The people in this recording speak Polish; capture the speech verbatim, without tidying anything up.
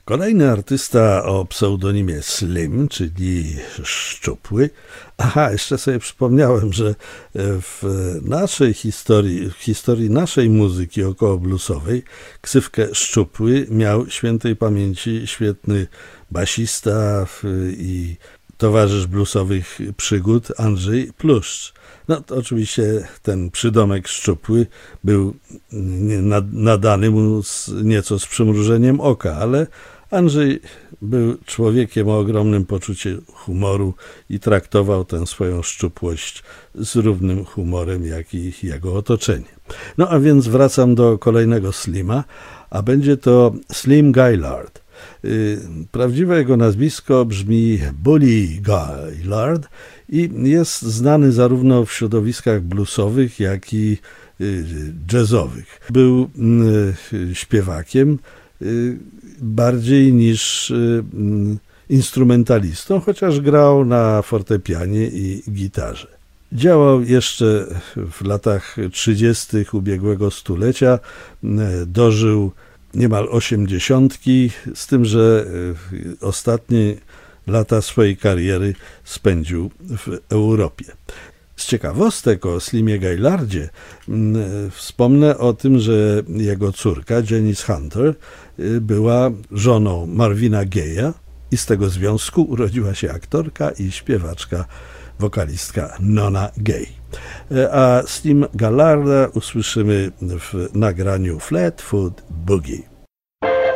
Kolejny artysta o pseudonimie Slim, czyli Szczupły. Aha, jeszcze sobie przypomniałem, że w naszej historii, w historii naszej muzyki okołobluesowej ksywkę Szczupły miał świętej pamięci świetny basista i towarzysz bluesowych przygód Andrzej Pluszcz. No to oczywiście ten przydomek Szczupły był nadany mu z, nieco z przymrużeniem oka, ale Andrzej był człowiekiem o ogromnym poczuciu humoru i traktował tę swoją szczupłość z równym humorem, jak i jego otoczenie. No a więc wracam do kolejnego Slima, a będzie to Slim Gaillard. Prawdziwe jego nazwisko brzmi Bully Gaillard i jest znany zarówno w środowiskach bluesowych, jak i jazzowych. Był śpiewakiem bardziej niż instrumentalistą, chociaż grał na fortepianie i gitarze. Działał jeszcze w latach trzydziestych ubiegłego stulecia, dożył niemal osiemdziesiątki, z tym, że ostatnie lata swojej kariery spędził w Europie. Z ciekawostek o Slimie Gaillardzie wspomnę o tym, że jego córka Janice Hunter była żoną Marvina Gaye'a i z tego związku urodziła się aktorka i śpiewaczka, wokalistka Nona Gay. A Slim Gaillarda usłyszymy w nagraniu Flatfoot Boogie.